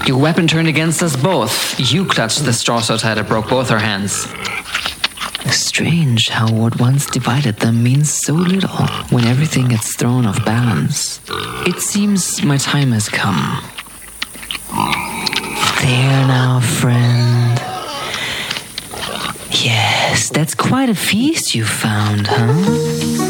Your weapon turned against us both. You clutched the straw so tight it broke both our hands. Strange how what once divided them means so little when everything gets thrown off balance. It seems my time has come. There now, friend. Yes, that's quite a feast you found, huh?